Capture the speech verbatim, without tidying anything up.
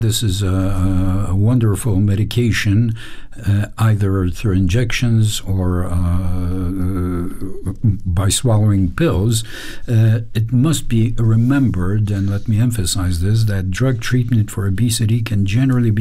This is a, a wonderful medication, uh, either through injections or uh, by swallowing pills. Uh, it must be remembered, and let me emphasize this, that drug treatment for obesity can generally be